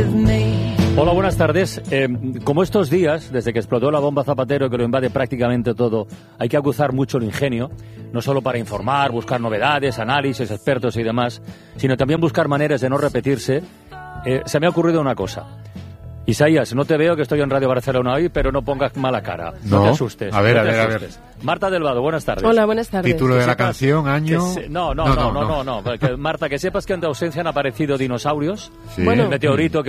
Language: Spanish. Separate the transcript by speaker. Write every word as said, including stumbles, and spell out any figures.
Speaker 1: Hola, buenas tardes. Eh, como estos días, desde que explotó la bomba Zapatero, que lo invade prácticamente todo, hay que aguzar mucho el ingenio, no solo para informar, buscar novedades, análisis, expertos y demás, sino también buscar maneras de no repetirse. Eh, se me ha ocurrido una cosa. Isaías, no te veo, que estoy en Radio Barcelona hoy, pero no pongas mala cara. No, no te asustes.
Speaker 2: A ver,
Speaker 1: no
Speaker 2: a
Speaker 1: te
Speaker 2: ver,
Speaker 1: asustes.
Speaker 2: a ver.
Speaker 1: Marta Delvado, buenas tardes.
Speaker 3: Hola, buenas tardes.
Speaker 2: Título
Speaker 3: que
Speaker 2: de la
Speaker 3: sepas,
Speaker 2: canción, año...
Speaker 1: Se... No, no, no, no, no, no, no, no. Que, Marta, que sepas que en tu ausencia han aparecido dinosaurios.
Speaker 2: Sí.
Speaker 3: Bueno.
Speaker 1: El meteorito que